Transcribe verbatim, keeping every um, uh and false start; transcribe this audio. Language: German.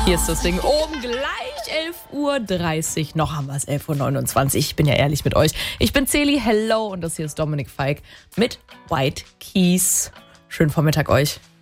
Hier ist das Ding um gleich elf Uhr dreißig. Noch haben wir es, elf Uhr neunundzwanzig. Ich bin ja ehrlich mit euch. Ich bin Celi, hello. Und das hier ist Dominik Feick mit White Keys. Schönen Vormittag euch.